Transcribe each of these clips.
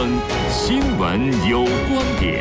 新闻有观点。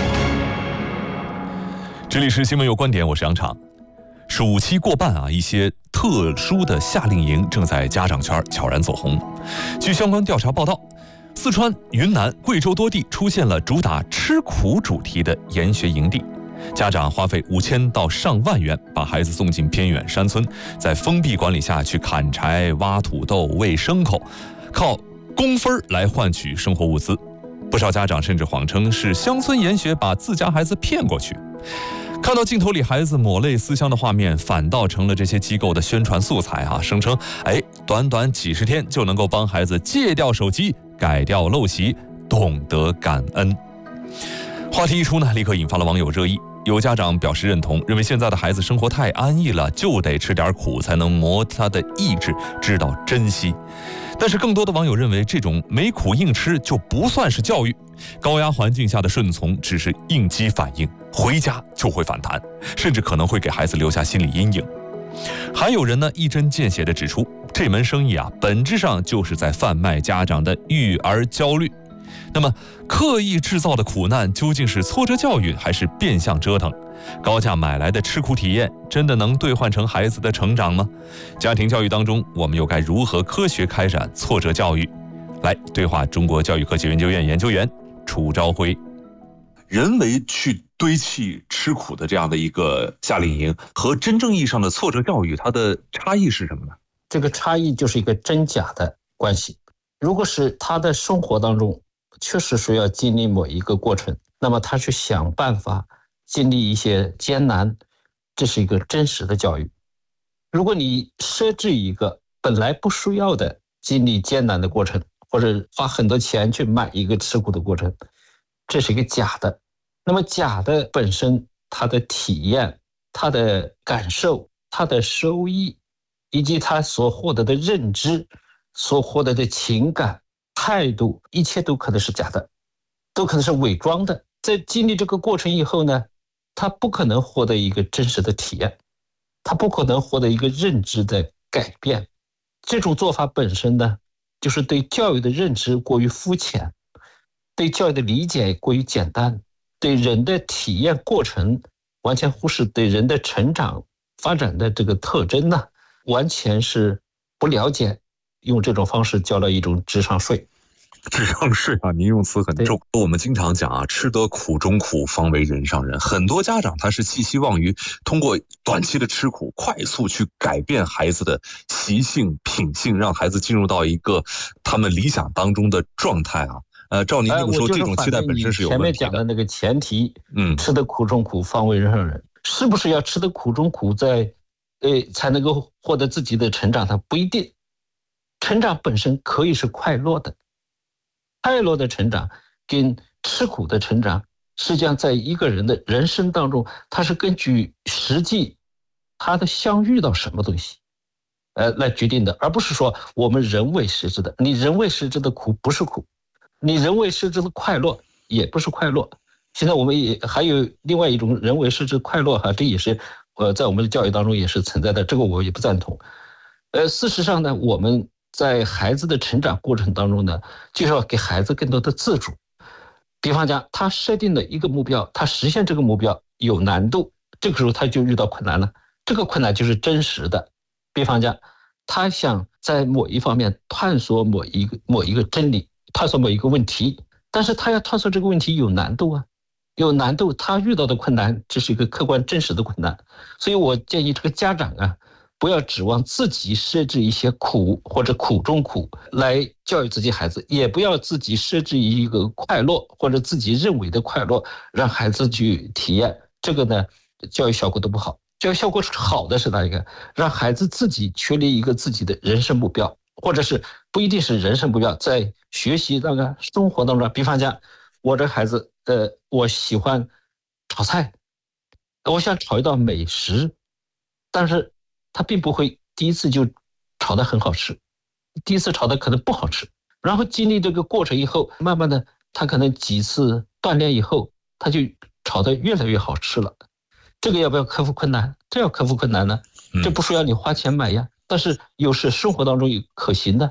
这里是新闻有观点，我是杨畅。暑期过半啊，一些特殊的夏令营正在家长圈悄然走红。据相关调查报道，四川、云南、贵州多地出现了主打吃苦主题的研学营地。家长花费5000到上万元，把孩子送进偏远山村，在封闭管理下去砍柴、挖土豆、喂牲口，靠工分来换取生活物资。不少家长甚至谎称是乡村研学，把自家孩子骗过去。看到镜头里孩子抹泪思乡的画面，反倒成了这些机构的宣传素材啊！声称，短短几十天就能够帮孩子戒掉手机、改掉陋习、懂得感恩。话题一出呢，立刻引发了网友热议。有家长表示认同，认为现在的孩子生活太安逸了，就得吃点苦才能磨他的意志，知道珍惜。但是更多的网友认为，这种没苦硬吃就不算是教育，高压环境下的顺从只是应激反应，回家就会反弹，甚至可能会给孩子留下心理阴影。还有人呢，一针见血地指出，这门生意啊，本质上就是在贩卖家长的育儿焦虑。那么，刻意制造的苦难究竟是挫折教育，还是变相折腾？高价买来的吃苦体验，真的能兑换成孩子的成长吗？家庭教育当中，我们又该如何科学开展挫折教育？来对话中国教育科学研究院研究员楚朝晖。 人为去堆砌吃苦的这样的一个夏令营，和真正意义上的挫折教育，它的差异是什么呢？ 这个差异就是一个真假的关系。如果是他的生活当中确实是要经历某一个过程，那么他去想办法经历一些艰难，这是一个真实的教育。如果你设置一个本来不需要的经历艰难的过程，或者花很多钱去买一个吃苦的过程，这是一个假的。那么假的本身，它的体验、它的感受、它的收益，以及它所获得的认知、所获得的情感、态度，一切都可能是假的，都可能是伪装的。在经历这个过程以后呢，他不可能获得一个真实的体验，他不可能获得一个认知的改变。这种做法本身呢，就是对教育的认知过于肤浅，对教育的理解过于简单，对人的体验过程完全忽视，对人的成长发展的这个特征呢，完全是不了解，用这种方式交了一种智商税。 智商税啊，您用词很重。我们经常讲啊，吃得苦中苦，方为人上人。很多家长他是寄希望于通过短期的吃苦，快速去改变孩子的习性、品性，让孩子进入到一个他们理想当中的状态啊。照您这么说，这种期待本身是有问题的。 前面讲的那个前提，吃得苦中苦，方为人上人，是不是要吃得苦中苦才能够获得自己的成长？它不一定。成长本身可以是快乐的，快乐的成长跟吃苦的成长，实际上在一个人的人生当中，它是根据实际他的相遇到什么东西来决定的，而不是说我们人为设置的。你人为设置的苦不是苦，你人为设置的快乐也不是快乐。现在我们也还有另外一种人为设置快乐这也是在我们的教育当中也是存在的，这个我也不赞同。事实上呢，我们在孩子的成长过程当中呢，就是要给孩子更多的自主。比方讲，他设定了一个目标，他实现这个目标有难度，这个时候他就遇到困难了，这个困难就是真实的。比方讲，他想在某一方面探索某一个真理，探索某一个问题，但是他要探索这个问题有难度有难度，他遇到的困难，这是一个客观真实的困难。所以我建议这个家长不要指望自己设置一些苦或者苦中苦来教育自己孩子，也不要自己设置一个快乐或者自己认为的快乐让孩子去体验，这个呢教育效果都不好。教育效果好的是哪一个？让孩子自己确立一个自己的人生目标，或者是不一定是人生目标，在学习生活当中，比方讲我这孩子我喜欢炒菜，我想炒一道美食，但是他并不会第一次就炒得很好吃，第一次炒的可能不好吃，然后经历这个过程以后，慢慢的他可能几次锻炼以后，他就炒得越来越好吃了。这个要不要克服困难？这要克服困难呢，这不需要你花钱买呀，但是又是生活当中有可行的，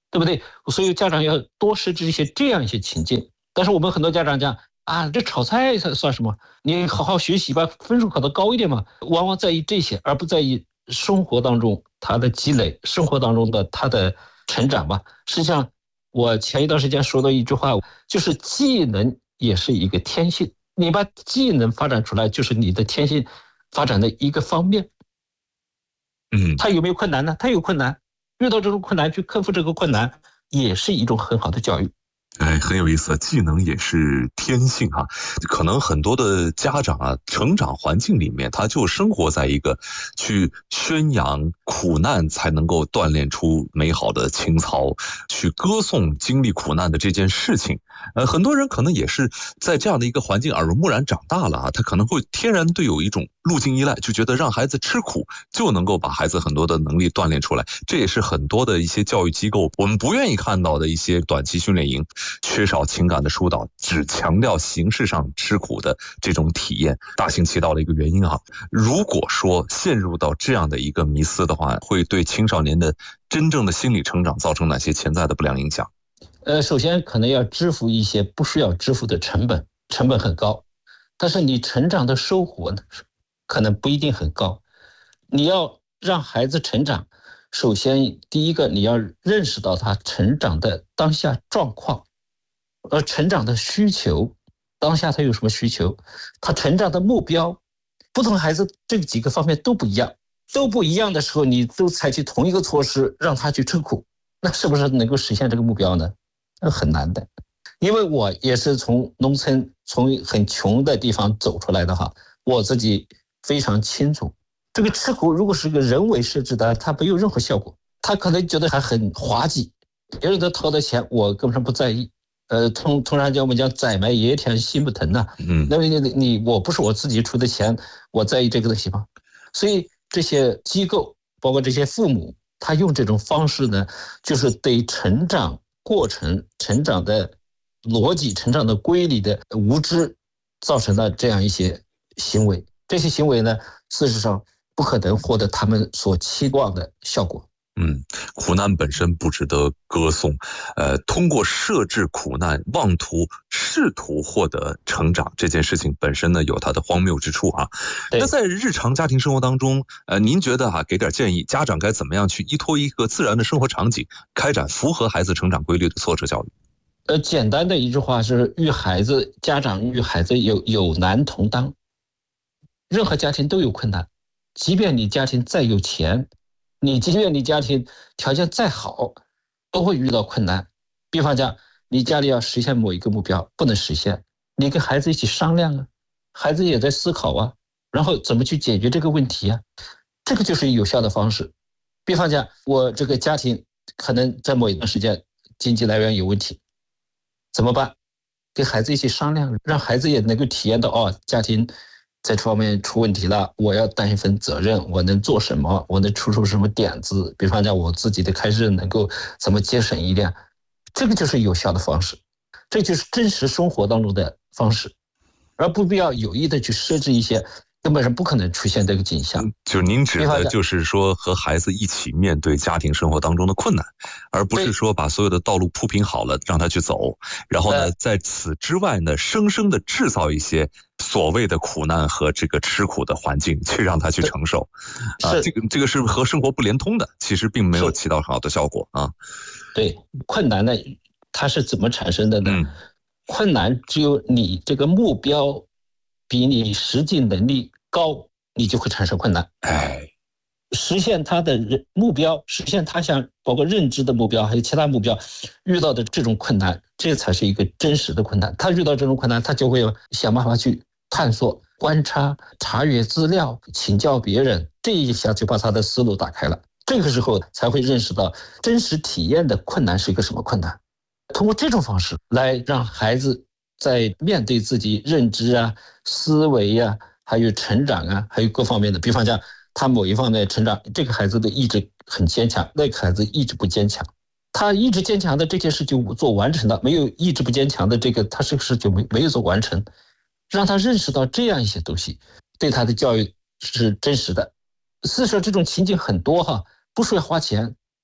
对不对？所以家长要多设置一些这样一些情境。但是我们很多家长讲啊，这炒菜算什么？你好好学习吧，分数考得高一点嘛。往往在意这些，而不在意生活当中他的积累，生活当中的他的成长吧。实际上，我前一段时间说的一句话，就是技能也是一个天性。你把技能发展出来，就是你的天性发展的一个方面。他有没有困难呢？他有困难，遇到这种困难去克服这个困难，也是一种很好的教育。 很有意思，技能也是天性哈。可能很多的家长啊，成长环境里面，他就生活在一个去宣扬苦难才能够锻炼出美好的情操，去歌颂经历苦难的这件事情。很多人可能也是在这样的一个环境耳濡目染长大了啊，他可能会天然对有一种路径依赖，就觉得让孩子吃苦就能够把孩子很多的能力锻炼出来。这也是很多的一些教育机构我们不愿意看到的一些短期训练营，缺少情感的疏导，只强调形式上吃苦的这种体验，大行其道的一个原因哈。如果说陷入到这样的一个迷思的话，会对青少年的真正的心理成长造成哪些潜在的不良影响？ 首先可能要支付一些不需要支付的成本，成本很高，但是你成长的收获呢，可能不一定很高。你要让孩子成长，首先第一个你要认识到他成长的当下状况，成长的需求，当下他有什么需求，他成长的目标，不同孩子这几个方面都不一样，的时候，你都采取同一个措施让他去吃苦，那是不是能够实现这个目标呢？很难的。因为我也是从农村，从很穷的地方走出来的哈，我自己非常清楚，这个吃苦如果是个人为设置的，它没有任何效果，他可能觉得还很滑稽，别人都掏的钱我根本上不在意。通常讲我们讲宰埋爷田心不疼呐，那么我不是我自己出的钱，我在意这个东西吗？所以这些机构包括这些父母，他用这种方式呢，就是对成长过程、成长的逻辑、成长的规律的无知，造成了这样一些行为。这些行为呢，事实上不可能获得他们所期望的效果。 苦难本身不值得歌颂，通过设置苦难，妄图试图获得成长，这件事情本身呢有它的荒谬之处啊。那在日常家庭生活当中，您觉得给点建议，家长该怎么样去依托一个自然的生活场景，开展符合孩子成长规律的挫折教育？ 简单的一句话是，家长与孩子有难同当。任何家庭都有困难，即便你家庭再有钱，即便你家庭条件再好，都会遇到困难。比方讲，你家里要实现某一个目标，不能实现，你跟孩子一起商量啊，孩子也在思考啊，然后怎么去解决这个问题啊，这个就是有效的方式。比方讲，我这个家庭可能在某一段时间经济来源有问题，怎么办？跟孩子一起商量，让孩子也能够体验到家庭在这方面出问题了，我要担一份责任，我能做什么，我能出什么点子，比方讲我自己的开支能够怎么节省一点，这个就是有效的方式，这就是真实生活当中的方式，而不必要有意的去设置一些根本上不可能出现这个景象。 就您指的就是说和孩子一起面对家庭生活当中的困难，而不是说把所有的道路铺平好了让他去走，然后呢在此之外呢生生的制造一些所谓的苦难和这个吃苦的环境去让他去承受这个是和生活不连通的，其实并没有起到好的效果啊。 对，困难呢它是怎么产生的呢？困难只有你这个目标比你实际能力高，你就会产生困难。实现他的目标，实现他想包括认知的目标还有其他目标遇到的这种困难，这才是一个真实的困难。他遇到这种困难，他就会想办法去探索、观察、查阅资料、请教别人，这一下就把他的思路打开了。这个时候才会认识到真实体验的困难是一个什么困难。通过这种方式来让孩子在面对自己认知啊、思维啊，还有成长啊，还有各方面的，比方讲他某一方面成长，这个孩子的意志很坚强，那个孩子意志不坚强，他意志坚强的这件事就做完成了，没有意志不坚强的这个他这个事就没有做完成，让他认识到这样一些东西对他的教育是真实的。事实上这种情景很多哈，不需要花钱，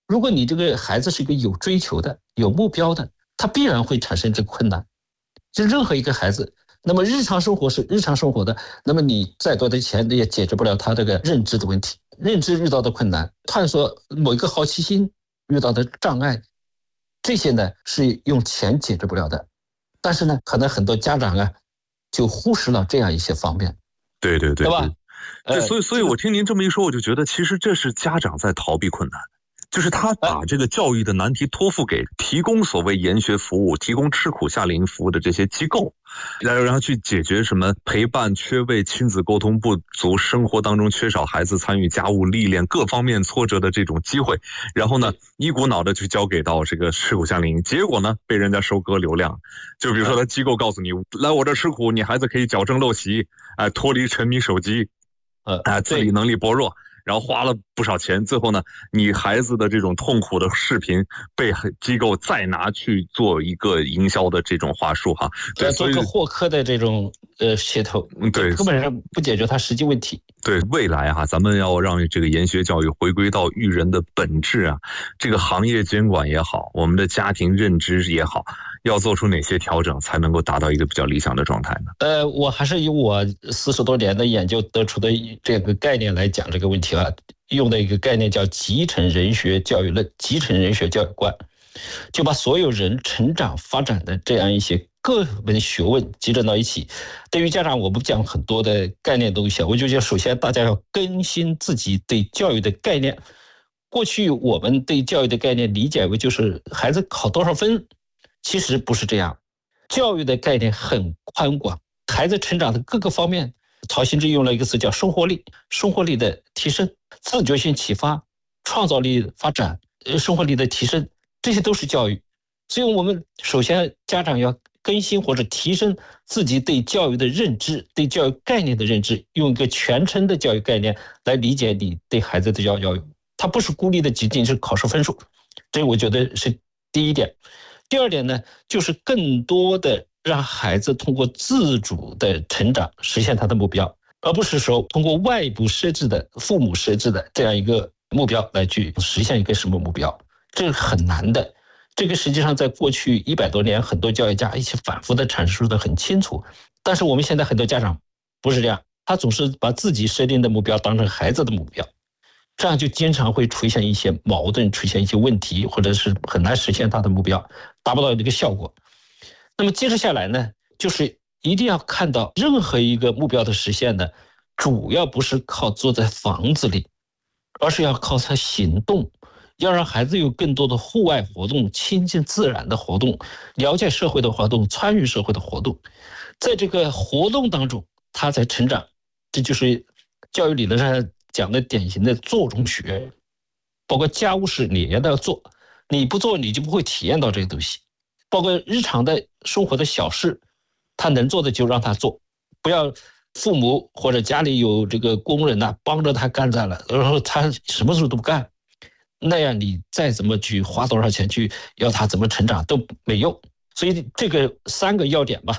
如果你这个孩子是一个有追求的、有目标的，他必然会产生这个困难。就任何一个孩子，那么日常生活是日常生活的，那么你再多的钱也解决不了他这个认知的问题，认知遇到的困难，探索某一个好奇心遇到的障碍，这些呢是用钱解决不了的。但是呢，可能很多家长啊就忽视了这样一些方面。 对对对， 对吧？ 所以我听您这么一说，我就觉得其实这是家长在逃避困难。就是他把这个教育的难题托付给提供所谓研学服务、提供吃苦夏令营服务的这些机构，然后去解决什么陪伴缺位、亲子沟通不足、生活当中缺少孩子参与家务历练各方面挫折的这种机会，然后呢一股脑的去交给到这个吃苦夏令营，结果呢被人家收割流量。就比如说他机构告诉你，来我这吃苦，你孩子可以矫正陋习，脱离沉迷手机，自理能力薄弱。然后花了不少钱，最后呢，你孩子的这种痛苦的视频被机构再拿去做一个营销的这种话术哈， 对，做个获客的这种噱头， 对， 根本上不解决它实际问题。 对，未来哈，咱们要让这个研学教育回归到育人的本质啊，这个行业监管也好，我们的家庭认知也好，要做出哪些调整才能够达到一个比较理想的状态呢？ 我还是以我40多年的研究得出的这个概念来讲这个问题啊，用的一个概念叫集成人学教育论、集成人学教育观，就把所有人成长发展的这样一些各门学问集成到一起。对于家长，我不讲很多的概念东西，我就觉得首先大家要更新自己对教育的概念。过去我们对教育的概念理解为就是孩子考多少分，其实不是这样。教育的概念很宽广，孩子成长的各个方面，曹新之用了一个词叫生活力，生活力的提升、自觉性启发、创造力发展、生活力的提升，这些都是教育。所以我们首先家长要更新或者提升自己对教育的认知，对教育概念的认知，用一个全称的教育概念来理解你对孩子的教育。它不是孤立的仅仅是考试分数，这我觉得是第一点。第二点呢，就是更多的让孩子通过自主的成长实现他的目标，而不是说通过外部设置的、父母设置的这样一个目标来去实现一个什么目标，这是很难的。这个实际上在过去100多年，很多教育家一起反复的阐述的很清楚。但是我们现在很多家长不是这样，他总是把自己设定的目标当成孩子的目标，这样就经常会出现一些矛盾，出现一些问题，或者是很难实现他的目标，达不到这个效果。那么接着下来呢，就是一定要看到任何一个目标的实现呢，主要不是靠坐在房子里，而是要靠他行动，要让孩子有更多的户外活动、亲近自然的活动、了解社会的活动、参与社会的活动，在这个活动当中他才成长。这就是教育理论上讲的典型的做中学，包括家务事你也要做，你不做你就不会体验到这个东西。包括日常的生活的小事，他能做的就让他做，不要父母或者家里有这个工人帮着他干在了，然后他什么事都不干，那样你再怎么去花多少钱去要他怎么成长都没用。所以这个3个要点吧。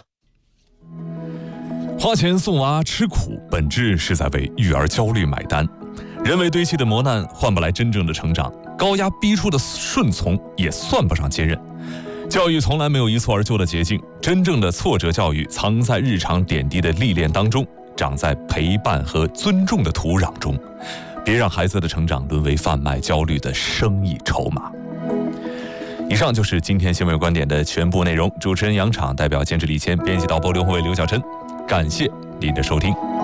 花钱送娃吃苦，本质是在为育儿焦虑买单。人为堆砌的磨难换不来真正的成长，高压逼出的顺从也算不上坚韧。教育从来没有一蹴而就的捷径，真正的挫折教育藏在日常点滴的历练当中，长在陪伴和尊重的土壤中。别让孩子的成长沦为贩卖焦虑的生意筹码。以上就是今天新闻观点的全部内容。主持人杨昶代表监制李谦，编辑导播刘宏伟、刘小晨，感谢您的收听。